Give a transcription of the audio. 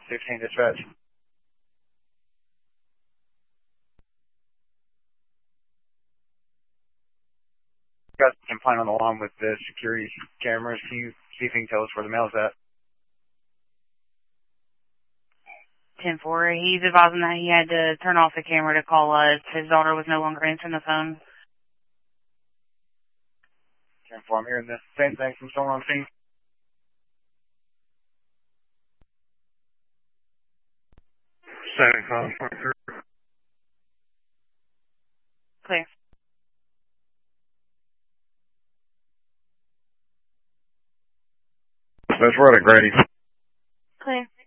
16 dispatch. Got some complaint on the line with the security cameras. Can you see if you can tell us where the mail's at? 10-4. He's advising that he had to turn off the camera to call us. His daughter was no longer answering the phone. 10-4, I'm hearing the same thing from someone on scene. Clear. That's right, Grady. Clear.